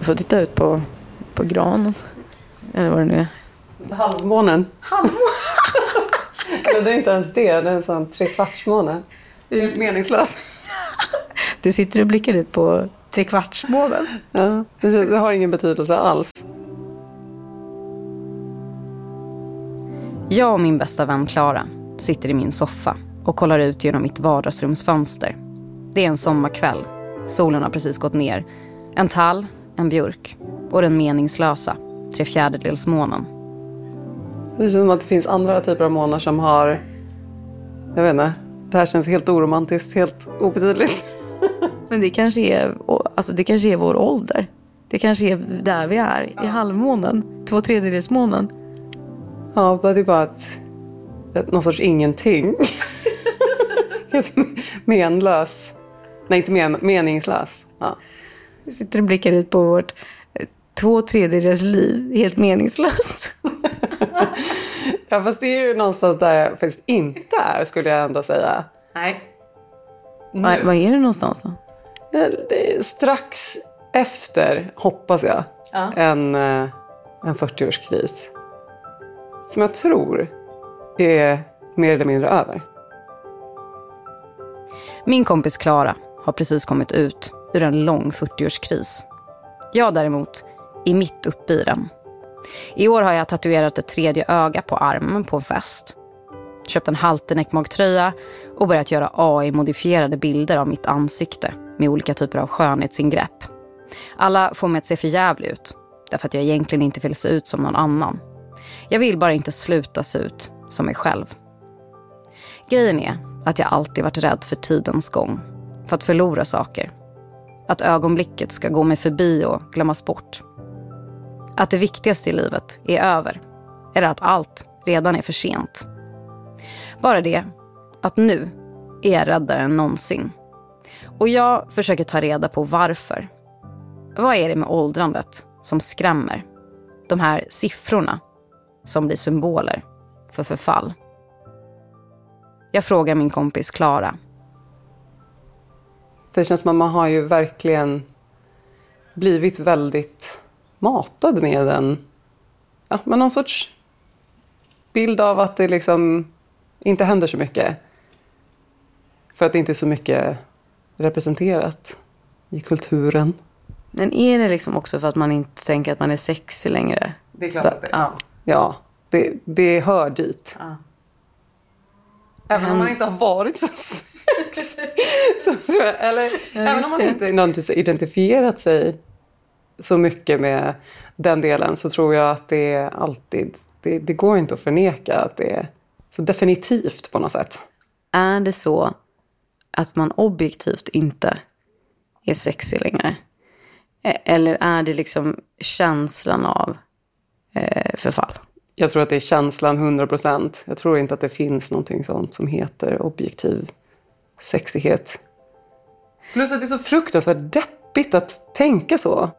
får titta ut på granen. Eller vad det nu är. Halvmånen. Men det är inte ens det. Det är en sån 3/4-måne. Det är helt meningslöst. Du sitter och blickar ut på 3/4-månen. Ja, det har ingen betydelse alls. Jag och min bästa vän Clara sitter i min soffa och kollar ut genom mitt vardagsrumsfönster. Det är en sommarkväll. Solen har precis gått ner. En tall, en björk och den meningslösa 3/4-månen. Det känns som att det finns andra typer av månar som har... Jag vet inte. Det här känns helt oromantiskt, helt obetydligt. Men det kanske är vår ålder. Det kanske är där vi är. I halvmånen. 2/3-månen. Ja, det är bara någon sorts ingenting. Helt menlös. Nej, inte meningslös. Ja. Vi sitter och blickar ut på vårt 2/3 liv. Helt meningslöst. Ja, fast det är ju någonstans där jag faktiskt inte är, skulle jag ändå säga. Nej. Vad är det någonstans då? Det är strax efter, hoppas jag, en 40-årskris. Som jag tror är mer eller mindre över. Min kompis Clara har precis kommit ut ur en lång 40-årskris. Jag däremot är mitt uppe i den. I år har jag tatuerat ett 3:e öga på armen på en fest. Köpt en halterneck-magtröja och börjat göra AI-modifierade bilder av mitt ansikte med olika typer av skönhetsingrepp. Alla får mig att se för jävligt ut, därför att jag egentligen inte vill se ut som någon annan. Jag vill bara inte sluta se ut som mig själv. Grejen är att jag alltid varit rädd för tidens gång, för att förlora saker. Att ögonblicket ska gå mig förbi och glömmas bort. Att det viktigaste i livet är över, eller att allt redan är för sent. Bara det att nu är jag räddare än någonsin. Och jag försöker ta reda på varför. Vad är det med åldrandet som skrämmer? De här siffrorna som blir symboler för förfall. Jag frågar min kompis Clara. Det känns som att man har ju verkligen blivit väldigt matad med med någon sorts bild av att det liksom inte händer så mycket. För att det inte är så mycket representerat i kulturen. Men är det liksom också för att man inte tänker att man är sexig längre? Det är klart att det är. Ja, det hör dit. Ja. Även om man inte har varit så sexig. Så tror jag, eller även om man inte identifierat sig så mycket med den delen, så tror jag att det alltid... Det går inte att förneka att det är så definitivt på något sätt. Är det så att man objektivt inte är sexig längre? Eller är det liksom känslan av förfall? Jag tror att det är känslan 100%. Jag tror inte att det finns någonting sånt som heter objektiv sexighet. Plus att det är så fruktansvärt deppigt att tänka så.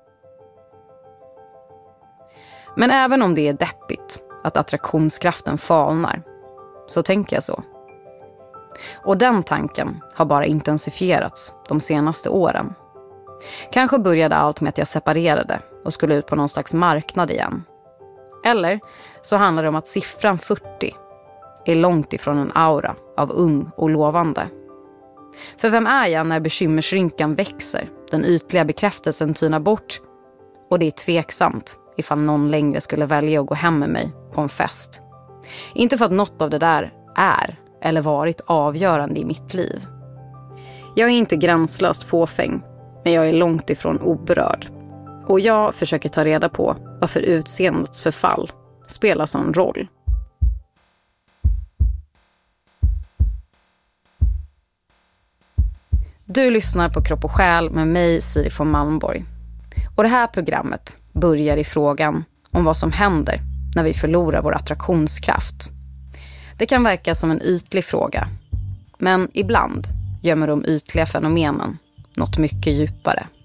Men även om det är deppigt att attraktionskraften falnar, så tänker jag så. Och den tanken har bara intensifierats de senaste åren. Kanske började allt med att jag separerade och skulle ut på någon slags marknad igen. Eller så handlar det om att siffran 40 är långt ifrån en aura av ung och lovande. För vem är jag när bekymmersrynkan växer, den ytliga bekräftelsen tynar bort och det är tveksamt ifall någon längre skulle välja att gå hem med mig på en fest. Inte för att något av det där är eller varit avgörande i mitt liv. Jag är inte gränslöst fåfäng, men jag är långt ifrån oberörd. Och jag försöker ta reda på varför utseendets förfall spelar sån roll. Du lyssnar på Kropp och själ med mig, Siri von Malmborg. Och det här programmet börjar i frågan om vad som händer när vi förlorar vår attraktionskraft. Det kan verka som en ytlig fråga, men ibland gömmer de ytliga fenomenen något mycket djupare.